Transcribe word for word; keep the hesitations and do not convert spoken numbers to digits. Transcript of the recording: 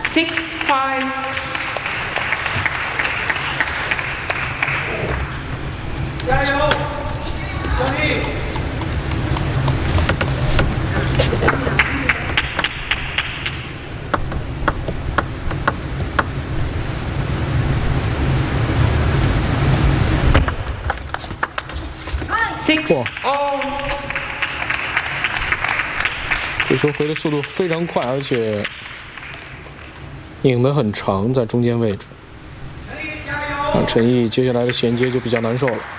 Six five。 加油，胜利！ 哇！哦， 这球回的速度非常快，而且拧得很长，在中间位置。啊，陈毅接下来的衔接就比较难受了。